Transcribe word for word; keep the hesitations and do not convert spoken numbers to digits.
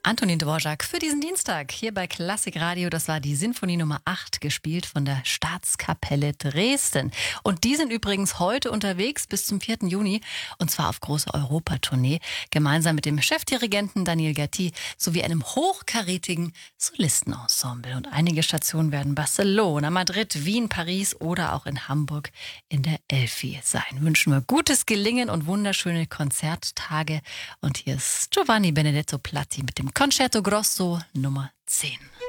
Antonin Dvorak für diesen Dienstag hier bei Klassik Radio. Das war die Sinfonie Nummer acht, gespielt von der Staatskapelle Dresden. Und die sind übrigens heute unterwegs bis zum vierten Juni und zwar auf große Europatournee, gemeinsam mit dem Chefdirigenten Daniel Gatti sowie einem hochkarätigen Solistenensemble. Und einige Stationen werden Barcelona, Madrid, Wien, Paris oder auch in Hamburg in der Elfi sein. Wünschen wir gutes Gelingen und wunderschöne Konzerttage. Und hier ist Giovanni Benedetto Platti mit dem Concerto Grosso Nummer zehn.